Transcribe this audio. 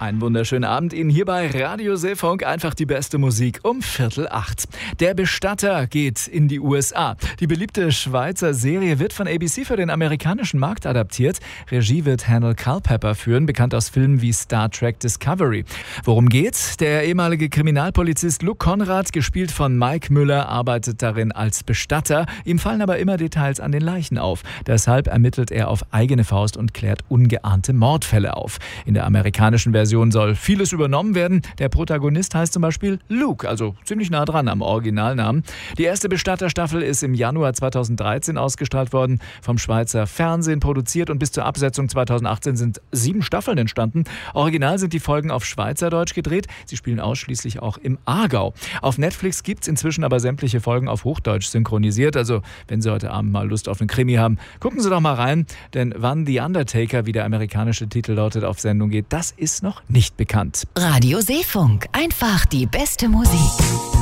Einen wunderschönen Abend Ihnen hier bei Radio Seefunk. Einfach die beste Musik um 7:45. Der Bestatter geht in die USA. Die beliebte Schweizer Serie wird von ABC für den amerikanischen Markt adaptiert. Regie wird Handel Culpepper führen, bekannt aus Filmen wie Star Trek Discovery. Worum geht's? Der ehemalige Kriminalpolizist Luke Conrad, gespielt von Mike Müller, arbeitet darin als Bestatter. Ihm fallen aber immer Details an den Leichen auf. Deshalb ermittelt er auf eigene Faust und klärt ungeahnte Mordfälle auf. In der amerikanischen Version soll vieles übernommen werden. Der Protagonist heißt zum Beispiel Luke, also ziemlich nah dran am Originalnamen. Die erste Bestatterstaffel ist im Januar 2013 ausgestrahlt worden, vom Schweizer Fernsehen produziert, und bis zur Absetzung 2018 sind 7 Staffeln entstanden. Original sind die Folgen auf Schweizerdeutsch gedreht. Sie spielen ausschließlich auch im Aargau. Auf Netflix gibt es inzwischen aber sämtliche Folgen auf Hochdeutsch synchronisiert. Also wenn Sie heute Abend mal Lust auf einen Krimi haben, gucken Sie doch mal rein. Denn wann The Undertaker, wie der amerikanische Titel lautet, auf Sendung geht, das ist noch nicht bekannt. Radio Seefunk. Einfach die beste Musik.